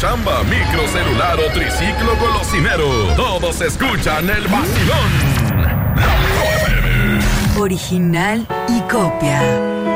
chamba, microcelular o triciclo colocinero. Todos escuchan el vacilón. La Mejor FM. Original y copia.